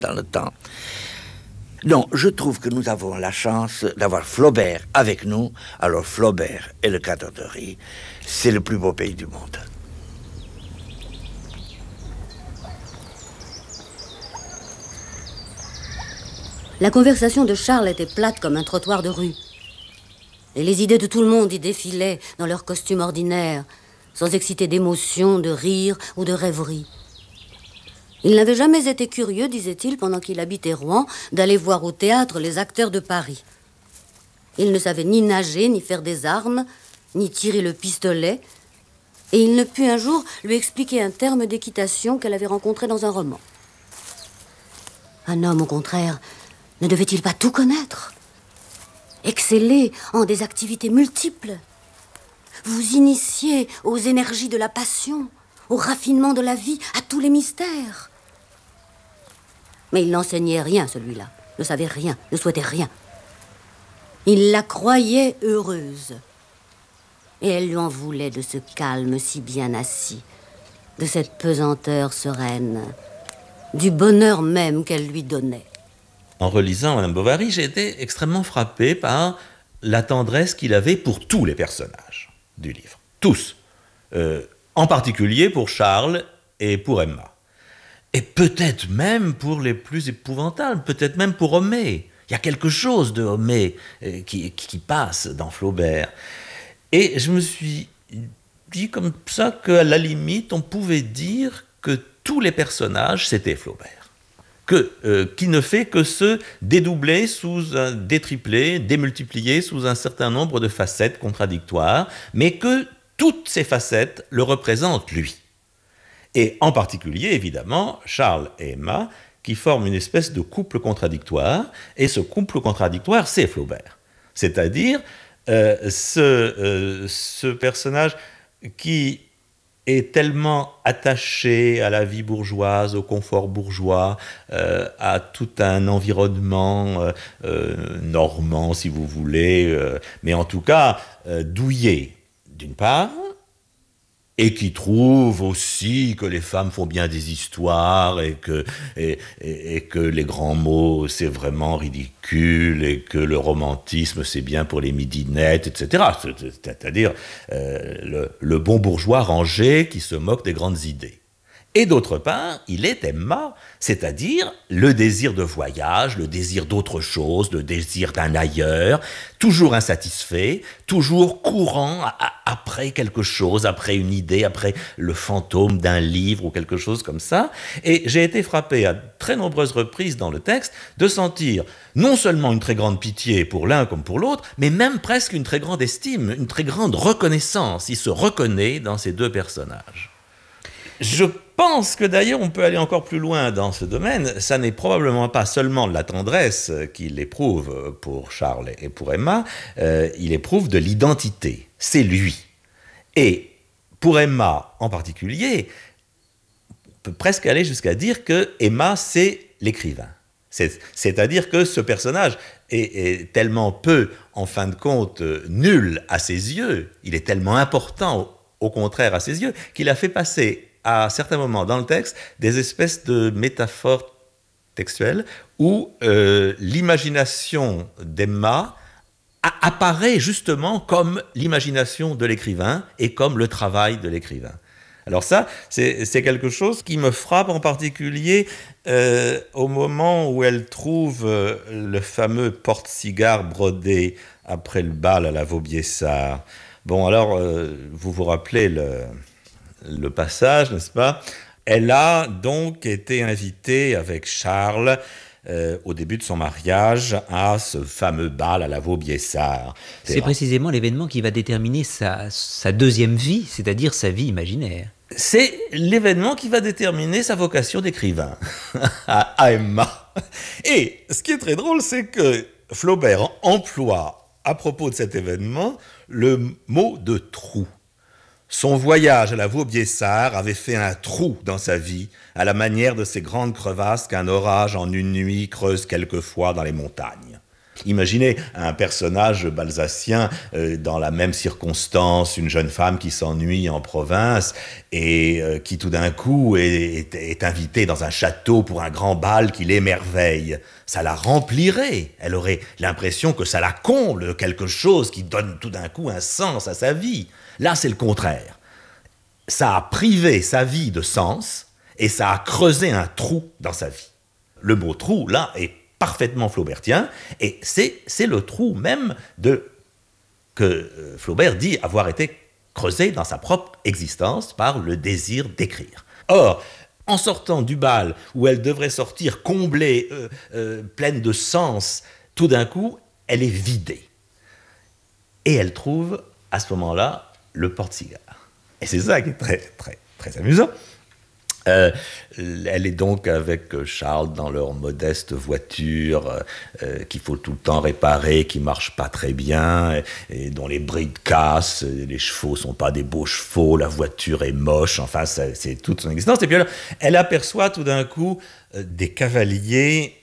dans le temps. Non, je trouve que nous avons la chance d'avoir Flaubert avec nous. Alors Flaubert et le Cantorerie, c'est le plus beau pays du monde. La conversation de Charles était plate comme un trottoir de rue. Et les idées de tout le monde y défilaient dans leur costume ordinaire, sans exciter d'émotion, de rire ou de rêverie. Il n'avait jamais été curieux, disait-il, pendant qu'il habitait Rouen, d'aller voir au théâtre les acteurs de Paris. Il ne savait ni nager, ni faire des armes, ni tirer le pistolet, et il ne put un jour lui expliquer un terme d'équitation qu'elle avait rencontré dans un roman. Un homme, au contraire, ne devait-il pas tout connaître ? Exceller en des activités multiples ? Vous initier aux énergies de la passion, au raffinement de la vie, à tous les mystères ? Mais il n'enseignait rien, celui-là, ne savait rien, ne souhaitait rien. Il la croyait heureuse. Et elle lui en voulait de ce calme si bien assis, de cette pesanteur sereine, du bonheur même qu'elle lui donnait. En relisant Madame Bovary, j'ai été extrêmement frappé par la tendresse qu'il avait pour tous les personnages du livre. Tous. En particulier pour Charles et pour Emma. Et peut-être même pour les plus épouvantables, peut-être même pour Homais. Il y a quelque chose de Homais qui passe dans Flaubert. Et je me suis dit comme ça qu'à la limite, on pouvait dire que tous les personnages, c'était Flaubert. Qui ne fait que se dédoubler, détripler, démultiplier sous un certain nombre de facettes contradictoires, mais que toutes ces facettes le représentent lui. Et en particulier, évidemment, Charles et Emma, qui forment une espèce de couple contradictoire, et ce couple contradictoire, c'est Flaubert. C'est-à-dire ce personnage qui est tellement attaché à la vie bourgeoise, au confort bourgeois, à tout un environnement normand, si vous voulez, mais en tout cas douillet, d'une part, et qui trouve aussi que les femmes font bien des histoires et que les grands mots, c'est vraiment ridicule et que le romantisme, c'est bien pour les midinettes, etc. C'est-à-dire le bon bourgeois rangé qui se moque des grandes idées. Et d'autre part, il est Emma, c'est-à-dire le désir de voyage, le désir d'autre chose, le désir d'un ailleurs, toujours insatisfait, toujours courant après quelque chose, après une idée, après le fantôme d'un livre ou quelque chose comme ça. Et j'ai été frappé à très nombreuses reprises dans le texte de sentir non seulement une très grande pitié pour l'un comme pour l'autre, mais même presque une très grande estime, une très grande reconnaissance. Il se reconnaît dans ces deux personnages. Je pense que d'ailleurs on peut aller encore plus loin dans ce domaine. Ça n'est probablement pas seulement de la tendresse qu'il éprouve pour Charles et pour Emma, il éprouve de l'identité. C'est lui. Et pour Emma en particulier, on peut presque aller jusqu'à dire que Emma, c'est l'écrivain. C'est-à-dire que ce personnage est tellement peu, en fin de compte, nul à ses yeux, il est tellement important, au contraire, à ses yeux, qu'il a fait passer à certains moments dans le texte des espèces de métaphores textuelles où l'imagination d'Emma apparaît justement comme l'imagination de l'écrivain et comme le travail de l'écrivain. Alors ça, c'est quelque chose qui me frappe en particulier au moment où elle trouve le fameux porte-cigare brodé après le bal à la Vaubyessard. Bon, alors, vous vous rappelez le passage, n'est-ce pas ? Elle a donc été invitée avec Charles au début de son mariage à ce fameux bal à la Vaubyessard. C'est précisément l'événement qui va déterminer sa deuxième vie, c'est-à-dire sa vie imaginaire. C'est l'événement qui va déterminer sa vocation d'écrivain à Emma. Et ce qui est très drôle, c'est que Flaubert emploie à propos de cet événement le mot de trou. Son voyage à la Vaubyessard avait fait un trou dans sa vie, à la manière de ces grandes crevasses qu'un orage en une nuit creuse quelquefois dans les montagnes. Imaginez un personnage balsacien dans la même circonstance, une jeune femme qui s'ennuie en province et qui tout d'un coup est invitée dans un château pour un grand bal qui l'émerveille. Ça la remplirait, elle aurait l'impression que ça la comble, quelque chose qui donne tout d'un coup un sens à sa vie. Là, c'est le contraire. Ça a privé sa vie de sens et ça a creusé un trou dans sa vie. Le mot trou, là, est parfaitement flaubertien, et c'est le trou même que Flaubert dit avoir été creusé dans sa propre existence par le désir d'écrire. Or, en sortant du bal, où elle devrait sortir comblée, pleine de sens, tout d'un coup, elle est vidée. Et elle trouve, à ce moment-là, le porte-cigare. Et c'est ça qui est très, très, très amusant. Elle est donc avec Charles dans leur modeste voiture qu'il faut tout le temps réparer, qui ne marche pas très bien, et dont les brides cassent, les chevaux ne sont pas des beaux chevaux, la voiture est moche, enfin c'est toute son existence. Et puis alors, elle aperçoit tout d'un coup des cavaliers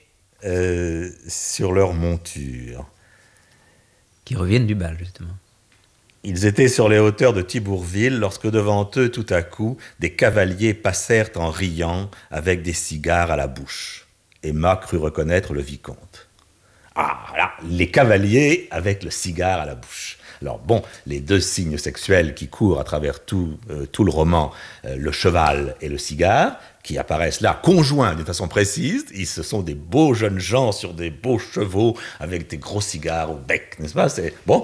sur leur monture. Qui reviennent du bal, justement. Ils étaient sur les hauteurs de Thibourville lorsque devant eux, tout à coup, des cavaliers passèrent en riant avec des cigares à la bouche. Emma crut reconnaître le vicomte. Ah, là, les cavaliers avec le cigare à la bouche. Alors bon, les deux signes sexuels qui courent à travers tout le roman, le cheval et le cigare, qui apparaissent là, conjoints d'une façon précise, ce sont des beaux jeunes gens sur des beaux chevaux avec des gros cigares au bec, n'est-ce pas? C'est bon.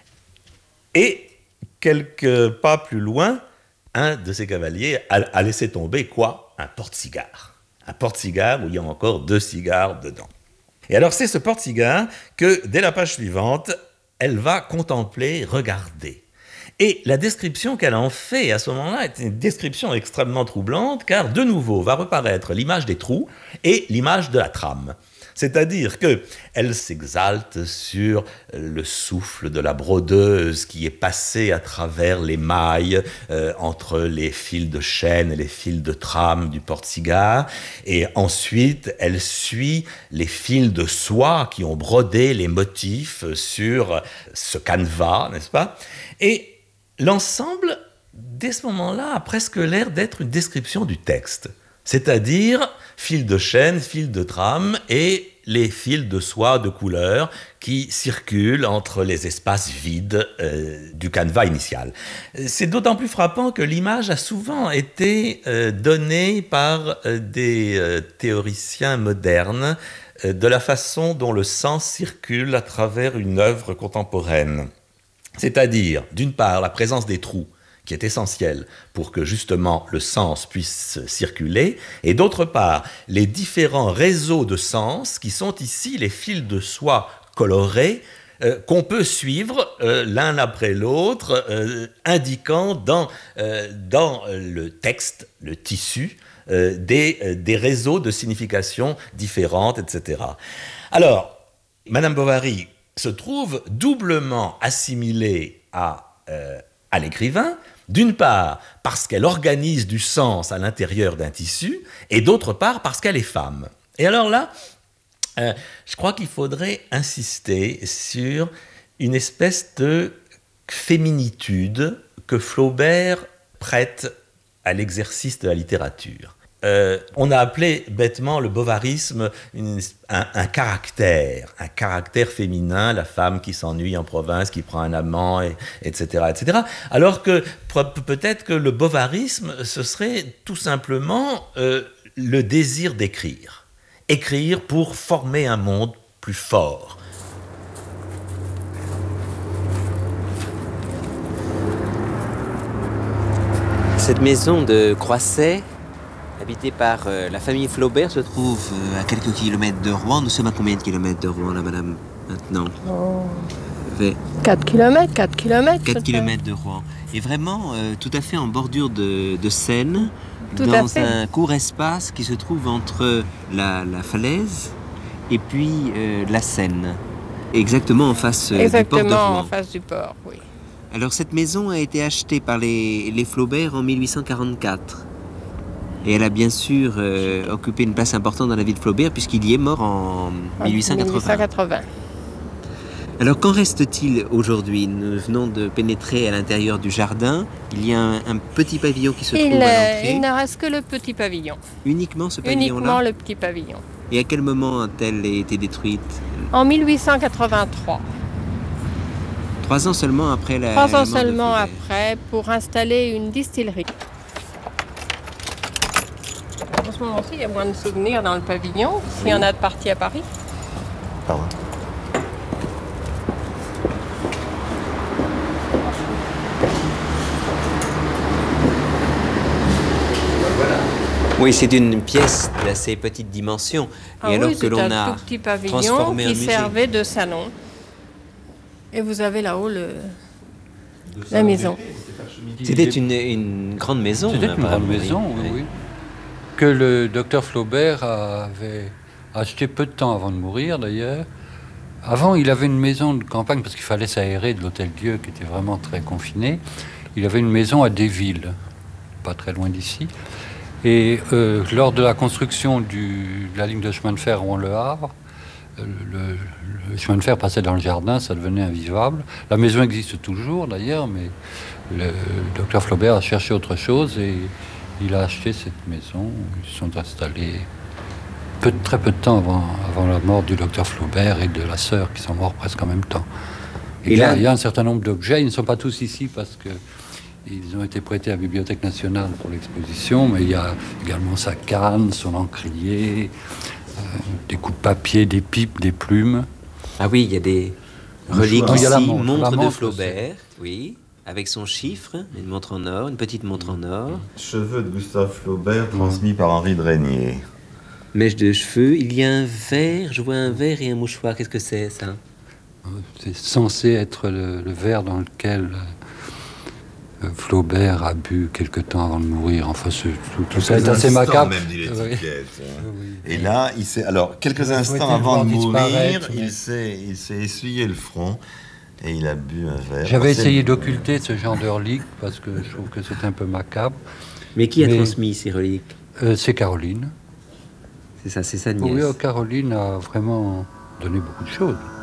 Et quelques pas plus loin, un de ces cavaliers a laissé tomber quoi? Un porte-cigare. Un porte-cigare où il y a encore 2 cigares dedans. Et alors c'est ce porte-cigare que, dès la page suivante, elle va contempler, regarder. Et la description qu'elle en fait à ce moment-là est une description extrêmement troublante, car de nouveau va reparaître l'image des trous et l'image de la trame. C'est-à-dire qu'elle s'exalte sur le souffle de la brodeuse qui est passé à travers les mailles entre les fils de chêne et les fils de trame du porte-cigare. Et ensuite, elle suit les fils de soie qui ont brodé les motifs sur ce canevas, n'est-ce pas? Et l'ensemble, dès ce moment-là, a presque l'air d'être une description du texte. C'est-à-dire fil de chêne, fil de trame et les fils de soie de couleur qui circulent entre les espaces vides du canevas initial. C'est d'autant plus frappant que l'image a souvent été donnée par des théoriciens modernes de la façon dont le sens circule à travers une œuvre contemporaine. C'est-à-dire, d'une part, la présence des trous, qui est essentiel pour que justement le sens puisse circuler, et d'autre part, les différents réseaux de sens qui sont ici les fils de soie colorés qu'on peut suivre l'un après l'autre, indiquant dans le texte, le tissu, des réseaux de signification différentes, etc. Alors, Madame Bovary se trouve doublement assimilée à l'écrivain, d'une part parce qu'elle organise du sens à l'intérieur d'un tissu, et d'autre part parce qu'elle est femme. Et alors là, je crois qu'il faudrait insister sur une espèce de féminitude que Flaubert prête à l'exercice de la littérature. On a appelé bêtement le bovarisme un caractère féminin, la femme qui s'ennuie en province, qui prend un amant, etc., etc. Alors que peut-être que le bovarisme, ce serait tout simplement le désir d'écrire. Écrire pour former un monde plus fort. Cette maison de Croisset, habité par la famille Flaubert, se trouve à quelques kilomètres de Rouen. Nous sommes à combien de kilomètres de Rouen, là, madame, maintenant? 4 kilomètres. 4 kilomètres de Rouen. Et vraiment, tout à fait en bordure de Seine, dans un court espace qui se trouve entre la falaise et puis la Seine. Exactement en face du port de Rouen. Exactement en face du port, oui. Alors, cette maison a été achetée par les Flaubert en 1844. Et elle a bien sûr occupé une place importante dans la vie de Flaubert, puisqu'il y est mort en 1880. Alors qu'en reste-t-il aujourd'hui? Nous venons de pénétrer à l'intérieur du jardin. Il y a un petit pavillon qui se trouve à l'entrée. Il ne reste que le petit pavillon. Uniquement ce pavillon-là? Uniquement le petit pavillon. Et à quel moment a-t-elle été détruite? En 1883. 3 ans seulement après la 3 ans mort de seulement Flaubert. après, pour installer une distillerie. En ce moment-ci, il y a moins de souvenirs dans le pavillon, s'il y en a de partis à Paris. Pardon. Oui, c'est une pièce d'assez petite dimension. Et alors oui, que l'on c'est un a tout petit pavillon transformé un qui musée. servait de salon. Et vous avez là-haut la maison. C'était une grande maison. C'était une grande maison, oui. Que le docteur Flaubert avait acheté peu de temps avant de mourir, d'ailleurs. Avant, il avait une maison de campagne, parce qu'il fallait s'aérer de l'Hôtel-Dieu, qui était vraiment très confiné. Il avait une maison à Desvilles, pas très loin d'ici. Et lors de la construction de la ligne de chemin de fer Rouen-Le Havre, le chemin de fer passait dans le jardin, ça devenait invivable. La maison existe toujours d'ailleurs, mais le docteur Flaubert a cherché autre chose et il a acheté cette maison. Ils se sont installés très peu de temps avant la mort du docteur Flaubert et de la sœur qui sont morts presque en même temps. Et là, il y a un certain nombre d'objets, ils ne sont pas tous ici parce que ils ont été prêtés à la Bibliothèque nationale pour l'exposition, mais il y a également sa canne, son encrier, des coups de papier, des pipes, des plumes. Ah oui, il y a des reliques Il y ici, a la montre. montre La de montre, Flaubert, oui, avec son chiffre, une montre en or, une petite montre en or. Cheveux de Gustave Flaubert transmis par Henri de Régnier. Mèche de cheveux, il y a un verre, je vois un verre et un mouchoir, qu'est-ce que c'est ça? C'est censé être le verre dans lequel Flaubert a bu quelque temps avant de mourir. Enfin, tout ça est assez macabre. Même dit l'étiquette. Oui. Et là, quelques instants avant de mourir, il s'est essuyé le front et il a bu un verre. J'avais essayé d'occulter ce genre de reliques parce que je trouve que c'est un peu macabre. Mais qui a transmis ces reliques? C'est Caroline. C'est ça, c'est sa nièce. Oui, Caroline a vraiment donné beaucoup de choses.